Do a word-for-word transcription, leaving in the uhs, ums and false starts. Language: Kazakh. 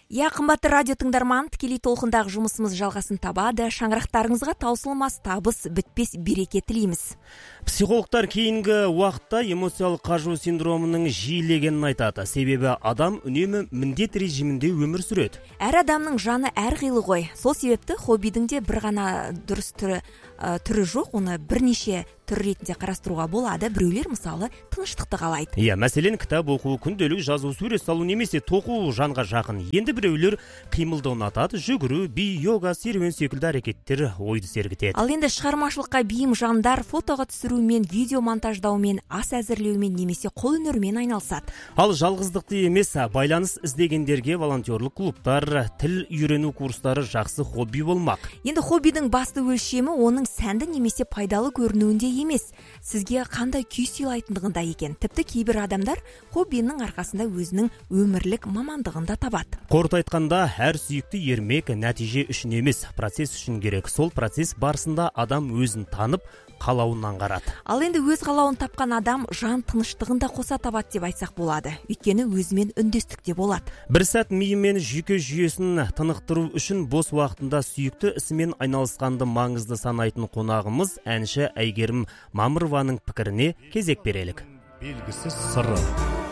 Я қымбатты радио тыңдарман, тікелей толқындағы жұмысымыз жалғасын табады. Шаңырақтарыңызға таусылмас табыс, бітпес береке тілейміз. Психологтар кейінгі уақытта эмоциялық қажу синдромының жиілегенін айтады. Себебі адам үнемі міндет режимінде өмір сүреді. Әр адамның жаны әрқилы ғой. Сол себепті хоббидің де бір ғана дұрыс түрі, ә, түрі жоқ, оны бірнеше түр ретінде қарастыруға болады. Біреулер мысалы тыныштықты қалайды. Иә, мәселен кітап оқу, күнделік жазу, сурет салу немесе тоқу жанға жақын. Енді біреулер қимылды ұнатады, жүгіру, би, йога, серуен секілді әрекеттер ойды сергітеді. Ал енді шығармашылыққа бейім жандар фотоға түсірумен, видео монтаждаумен, ас әзірлеумен немесе қол өнерімен айналысады. Ал жалғыздықты емес, байланыс іздегендерге волонтерлік клубтар, тіл үйрену курстары жақсы хобби болмақ. Енді хоббидің басты өлшемі оның сәнді немесе пайдалы көрінуінде емес, сізге қандай күй сыйлайтындығында екен. Тіпті кейбір адамдар хоббиінің арқасында өзінің өмірлік мамандығында табады. Қорыта айтқанда, әр сүйікті ермек нәтиже үшін емес, процесс үшін керек. Сол процесс барысында адам өзін танып, қалауын аңғарады. Ал енді өз қалауын тапқан адам жан тыныштығында қоса табады деп айтсақ болады. Өйткені өзімен үндестікте болады. Бір сәт миы мен жүйке жүйесін тынықтыру үшін бос уақытында сүйікті ісімен айналысқанды маңызды санайтын қонағымыз әнші Әйгерім Мамырованың пікіріне кезек берелік. Белгісіз сыры.